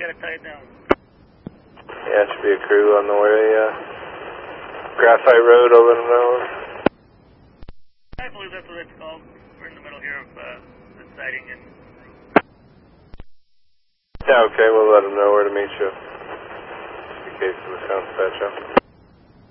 got to tie it down. Yeah, it should be a crew on the way. Graphite Road, I'll let them know. I believe that's what it's called. We're in the middle here of the sighting and... Yeah, okay, we'll let them know where to meet you. Just in case of the sound patch up.